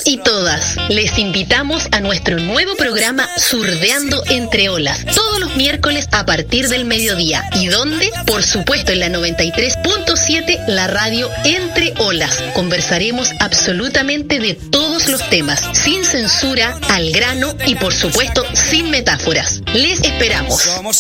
y todas, les invitamos a nuestro nuevo programa Surdeando Entre Olas, todos los miércoles a partir del mediodía. ¿Y dónde? Por supuesto en la 93.7, la radio Entre Olas. Conversaremos absolutamente de todos los temas, sin censura, al grano y por supuesto sin metáforas. Les esperamos.